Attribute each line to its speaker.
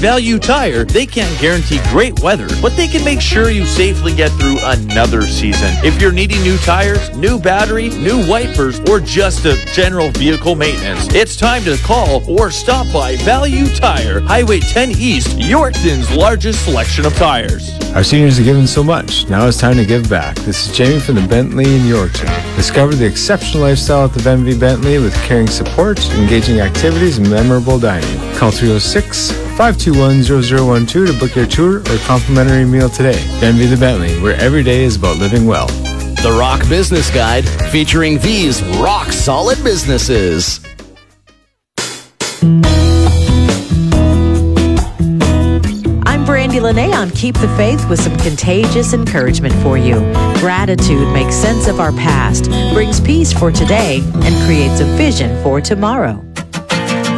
Speaker 1: Value Tire, they can't guarantee great weather, but they can make sure you safely get through another season. If you're needing new tires, new battery, new wipers, or just a general vehicle maintenance, it's time to call or stop by Value Tire, Highway 10 East, Yorkton's largest selection of tires.
Speaker 2: Our seniors are given so much. Now it's time to give back. This is Jamie from the Bentley in Yorkton. Discover the exceptional lifestyle at the Bentley Bentley with caring support, engaging activities, and memorable dining. Call 306-521-0012 to book your tour or complimentary meal today. Bentley the Bentley, where every day is about living well.
Speaker 3: The Rock Business Guide, featuring these rock-solid businesses.
Speaker 4: Brandy Lene on Keep the Faith with some contagious encouragement for you. Gratitude makes sense of our past, brings peace for today, and creates a vision for tomorrow.